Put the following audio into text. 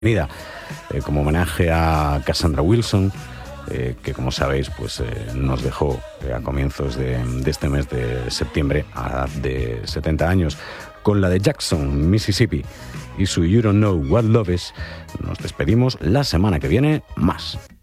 Bienvenida, como homenaje a Cassandra Wilson, que como sabéis pues nos dejó a comienzos de este mes de septiembre a la edad de 70 años. Con la de Jackson, Mississippi y su You Don't Know What Love Is, nos despedimos. La semana que viene, más.